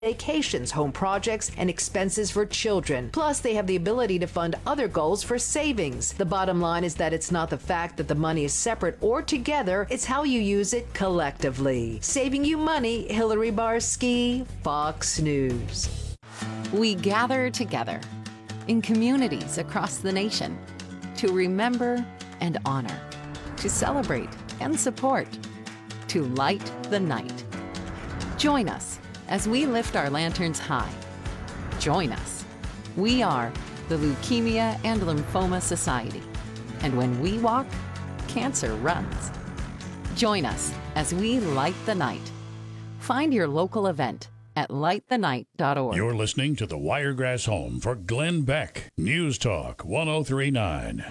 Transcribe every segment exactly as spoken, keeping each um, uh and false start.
vacations, home projects, and expenses for children. Plus, they have the ability to fund other goals for savings. The bottom line is that it's not the fact that the money is separate or together, it's how you use it collectively. Saving you money, Hillary Barsky, Fox News. We gather together in communities across the nation to remember and honor, to celebrate and support, to light the night. Join us as we lift our lanterns high. Join us. We are the Leukemia and Lymphoma Society. And when we walk, cancer runs. Join us as we light the night. Find your local event at light the night dot org. You're listening to the Wiregrass Home for Glenn Beck. News Talk one oh three point nine.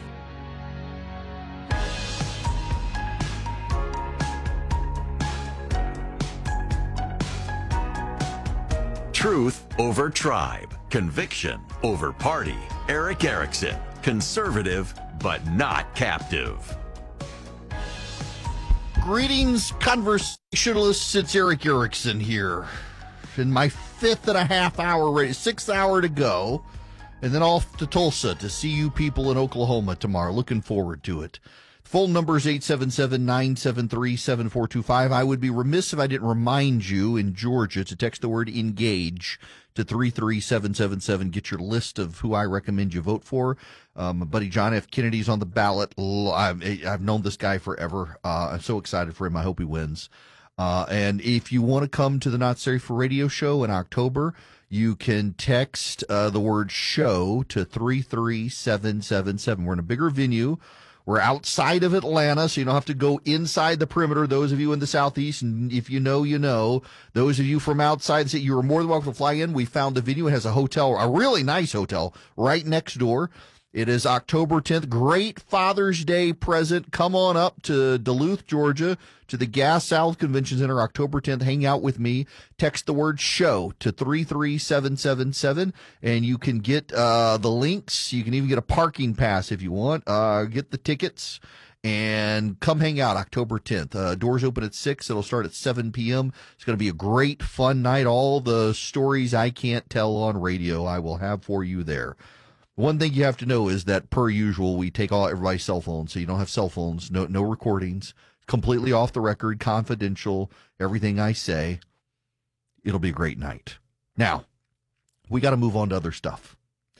Truth over tribe. Conviction over party. Erick Erickson. Conservative, but not captive. Greetings, conversationalists. It's Erick Erickson here. In my fifth and a half hour race, sixth hour to go, and then off to Tulsa to see you people in Oklahoma tomorrow. Looking forward to it. Phone number is eight seven seven, nine seven three, seven four two five. I would be remiss if I didn't remind you in Georgia to text the word ENGAGE to three three seven seven seven. Get your list of who I recommend you vote for. Um, my buddy John F. Kennedy's on the ballot. I've, I've known this guy forever. Uh, I'm so excited for him. I hope he wins. Uh, and if you want to come to the Not Safe for Radio show in October, you can text uh, the word show to three three seven seven seven. We're in a bigger venue. We're outside of Atlanta, so you don't have to go inside the perimeter. Those of you in the Southeast, and if you know, you know. Those of you from outside, you are more than welcome to fly in. We found a venue. It has a hotel, a really nice hotel, right next door. It is October tenth. Great Father's Day present. Come on up to Duluth, Georgia, to the Gas South Convention Center, October tenth. Hang out with me. Text the word show to three three seven seven seven, and you can get uh, the links. You can even get a parking pass if you want. Uh, get the tickets and come hang out October tenth. Uh, doors open at six. It'll start at seven p.m. It's going to be a great, fun night. All the stories I can't tell on radio, I will have for you there. One thing you have to know is that, per usual, we take all everybody's cell phones, so you don't have cell phones, no no recordings, completely off the record, confidential, everything I say. It'll be a great night. Now, we got to move on to other stuff.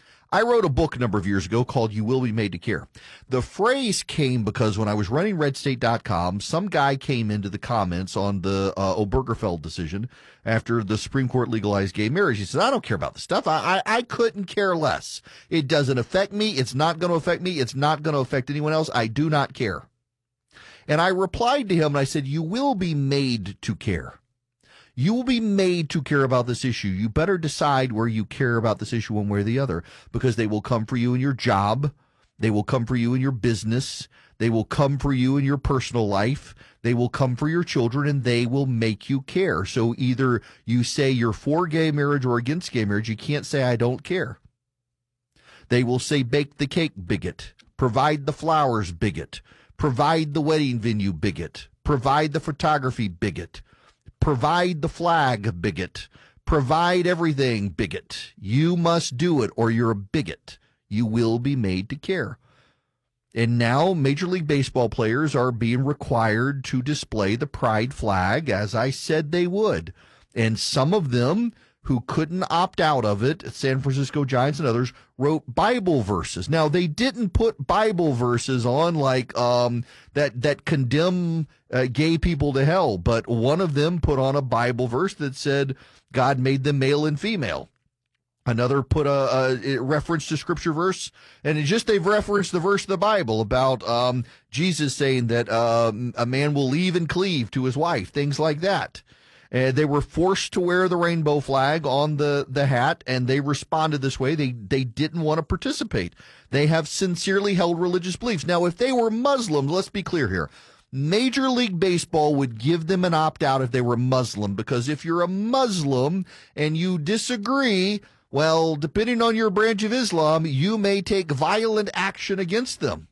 I wrote a book a number of years ago called You Will Be Made to Care. The phrase came because when I was running red state dot com, some guy came into the comments on the uh, Obergefell decision after the Supreme Court legalized gay marriage. He said, I don't care about this stuff. I, I, I couldn't care less. It doesn't affect me. It's not going to affect me. It's not going to affect anyone else. I do not care. And I replied to him and I said, you will be made to care. You will be made to care about this issue. You better decide where you care about this issue one way or the other, because they will come for you in your job. They will come for you in your business. They will come for you in your personal life. They will come for your children, and they will make you care. So either you say you're for gay marriage or against gay marriage. You can't say I don't care. They will say bake the cake, bigot. Provide the flowers, bigot. Provide the wedding venue, bigot. Provide the photography, bigot. Provide the flag, bigot. Provide everything, bigot. You must do it or you're a bigot. You will be made to care. And now Major League Baseball players are being required to display the pride flag, as I said they would. And some of them who couldn't opt out of it, San Francisco Giants and others, wrote Bible verses. Now, they didn't put Bible verses on like um, that that condemn uh, gay people to hell, but one of them put on a Bible verse that said God made them male and female. Another put a, a reference to scripture verse, and it just they've referenced the verse of the Bible about um, Jesus saying that um, a man will leave and cleave to his wife, things like that. And they were forced to wear the rainbow flag on the, the hat, and they responded this way. They they didn't want to participate. They have sincerely held religious beliefs. Now, if they were Muslim, let's be clear here. Major League Baseball would give them an opt-out if they were Muslim, because if you're a Muslim and you disagree, well, depending on your branch of Islam, you may take violent action against them.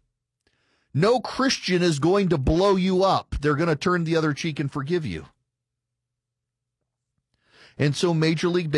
No Christian is going to blow you up. They're going to turn the other cheek and forgive you. And so Major League